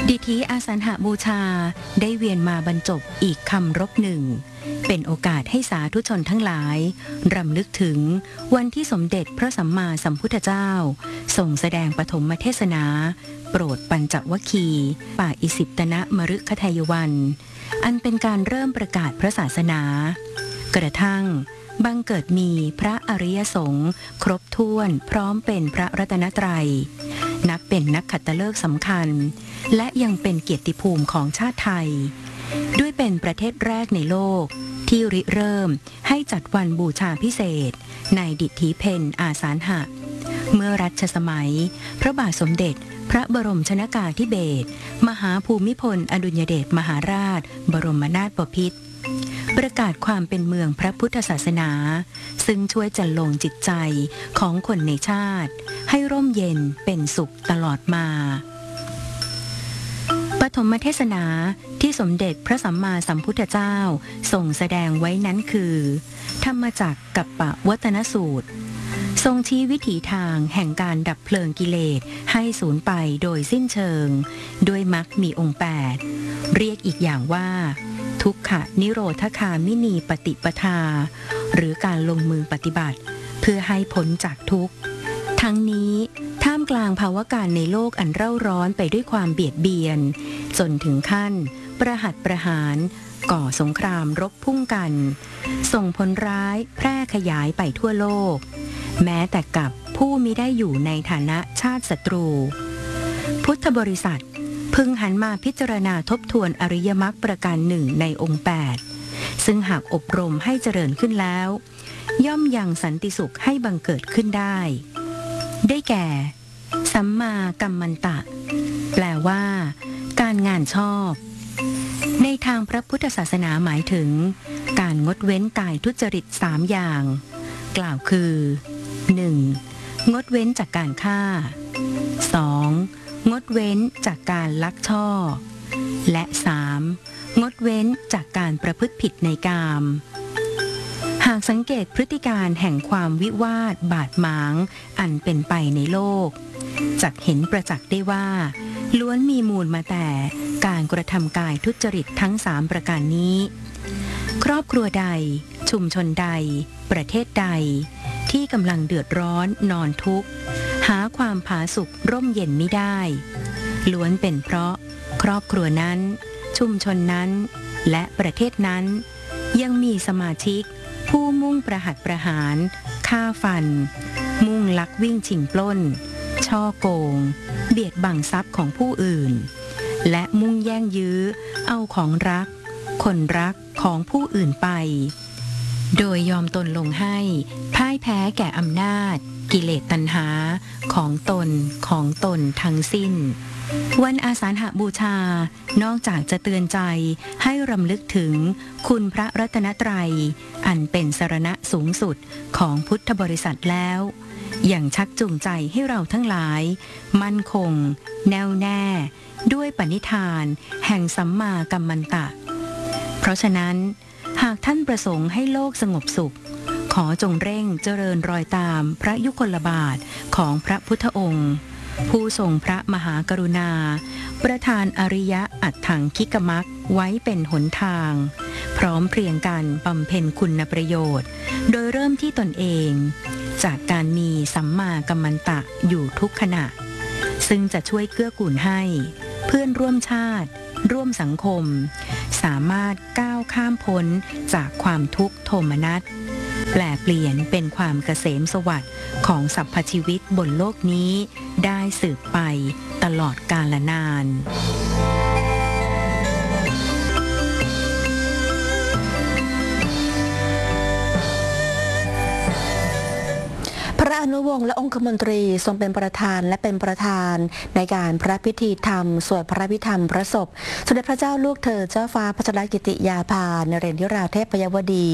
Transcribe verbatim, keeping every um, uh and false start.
ดิถีอาสันหบูชาได้เวียนมาบรรจบอีกคำรบหนึ่งเป็นโอกาสให้สาธุชนทั้งหลายรำลึกถึงวันที่สมเด็จพระสัมมาสัมพุทธเจ้าทรงแสดงปฐมเทศนาโปรดปัญจวัคคีย์ป่าอิสิปตนะมฤคทายวันอันเป็นการเริ่มประกาศพระศาสนากระทั่งบังเกิดมีพระอริยสงฆ์ครบถ้วนพร้อมเป็นพระรัตนตรัยนับเป็นนักขัตฤกษ์สำคัญและยังเป็นเกียรติภูมิของชาติไทยด้วยเป็นประเทศแรกในโลกที่ริเริ่มให้จัดวันบูชาพิเศษในดิถีเพ็ญอาสาฬหะเมื่อรัชสมัยพระบาทสมเด็จพระบรมชนกาธิเบศรมหาภูมิพลอดุลยเดชมหาราชบรมนาถบพิตรประกาศความเป็นเมืองพระพุทธศาสนาซึ่งช่วยจันลงจิตใจของคนในชาติให้ร่มเย็นเป็นสุขตลอดมาปฐมเทศนาที่สมเด็จพระสัมมาสัมพุทธเจ้าทรงแสดงไว้นั้นคือธรรมจักรกัปปวัตนสูตรทรงชี้วิถีทางแห่งการดับเพลิงกิเลสให้สูญไปโดยสิ้นเชิงด้วยมรรคมีองค์แปดเรียกอีกอย่างว่าทุกขนิโรธคามินีปฏิปทาหรือการลงมือปฏิบัติเพื่อให้พ้นจากทุกข์ทั้งนี้ท่ามกลางภาวะการในโลกอันเร่าร้อนไปด้วยความเบียดเบียนจนถึงขั้นประหัตประหารก่อสงครามรบพุ่งกันส่งผลร้ายแพร่ขยายไปทั่วโลกแม้แต่กับผู้มิได้อยู่ในฐานะชาติศัตรูพุทธบริษัทพึงหันมาพิจารณาทบทวนอริยมรรคประการหนึ่งในองค์แปดซึ่งหากอบรมให้เจริญขึ้นแล้วย่อมยังสันติสุขให้บังเกิดขึ้นได้ได้แก่สัมมากัมมันตะแปลว่าการงานชอบในทางพระพุทธศาสนาหมายถึงการงดเว้นกายทุจริตสามอย่างกล่าวคือ หนึ่ง. งดเว้นจากการฆ่า สอง. งดเว้นจากการลักช่อและ สาม. งดเว้นจากการประพฤติผิดในกามหากสังเกตพฤติการแห่งความวิวาทบาดหมางอันเป็นไปในโลกจักเห็นประจักษ์ได้ว่าล้วนมีมูลมาแต่การกระทำกายทุจริตทั้งสามประการนี้ครอบครัวใดชุมชนใดประเทศใดที่กำลังเดือดร้อนนอนทุกข์หาความผาสุกร่มเย็นไม่ได้ล้วนเป็นเพราะครอบครัวนั้นชุมชนนั้นและประเทศนั้นยังมีสมาชิกผู้มุ่งประหัตประหารฆ่าฟันมุ่งลักวิ่งชิงปล้นช่อโกงเบียดบังทรัพย์ของผู้อื่นและมุ่งแย่งยื้อเอาของรักคนรักของผู้อื่นไปโดยยอมตนลงให้พ่ายแพ้แก่อำนาจกิเลสตัณหาของตนของตนทั้งสิ้นวันอาสาฬหบูชานอกจากจะเตือนใจให้รำลึกถึงคุณพระรัตนตรัยอันเป็นสรณะสูงสุดของพุทธบริษัทแล้วยังชักจูงใจให้เราทั้งหลายมั่นคงแน่วแน่ด้วยปณิธานแห่งสัมมากัมมันตะเพราะฉะนั้นหากท่านประสงค์ให้โลกสงบสุขขอจงเร่งเจริญรอยตามพระยุคลบาทของพระพุทธองค์ผู้ทรงพระมหากรุณาประทานอริยะอัตถังคิกมักไว้เป็นหนทางพร้อมเพรียงกันบำเพ็ญคุณประโยชน์โดยเริ่มที่ตนเองจากการมีสัมมากัมมันตะอยู่ทุกขณะซึ่งจะช่วยเกื้อกูลให้เพื่อนร่วมชาติร่วมสังคมสามารถก้าวข้ามพ้นจากความทุกข์โทมนัสแปลเปลี่ยนเป็นความเกษมสวัสดิ์ของสรรพชีวิตบนโลกนี้ได้สืบไปตลอดกาลนานพระอนุวงศ์และองคมนตรีทรงเป็นประธานและเป็นประธานในการพระพิธีธรรมสวดพระพิธรรมพระศพสมเด็จพระเจ้าลูกเธอเจ้าฟ้าพัชรกิติยาภานเรนทิราเทพยวดี